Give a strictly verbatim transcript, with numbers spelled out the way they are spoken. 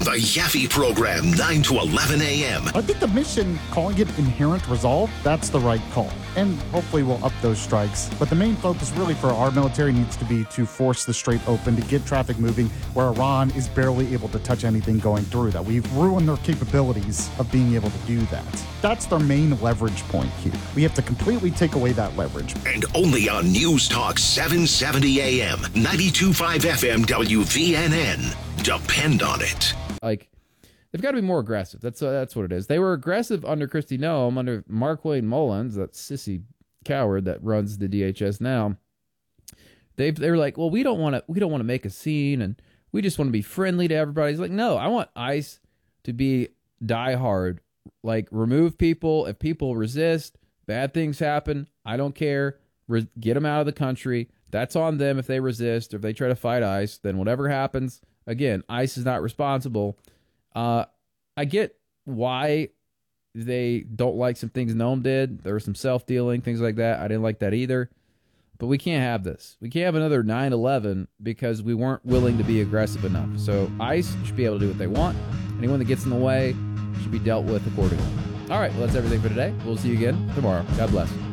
The Yaffe Program, nine to eleven a.m. I think the mission, calling it Inherent Resolve, that's the right call. And hopefully we'll up those strikes. But the main focus really for our military needs to be to force the Strait open, to get traffic moving, where Iran is barely able to touch anything going through that. We've ruined their capabilities of being able to do that. That's their main leverage point here. We have to completely take away that leverage. And only on News Talk seven seventy a.m., ninety-two point five F M W V N N. Depend on it. Like, they've got to be more aggressive. That's uh, that's what it is. They were aggressive under Kristi Noem, under Markwayne Mullins, that sissy coward that runs the D H S now. They they were like, well, we don't want to we don't want to make a scene, and we just want to be friendly to everybody. He's like, no, I want ICE to be diehard. Like, remove people. If people resist, bad things happen. I don't care. Re- get them out of the country. That's on them if they resist or if they try to fight ICE. Then whatever happens, again, ICE is not responsible. Uh, I get why they don't like some things Noem did. There was some self-dealing, things like that. I didn't like that either. But we can't have this. We can't have another nine eleven because we weren't willing to be aggressive enough. So ICE should be able to do what they want. Anyone that gets in the way should be dealt with accordingly. All right, well, that's everything for today. We'll see you again tomorrow. God bless.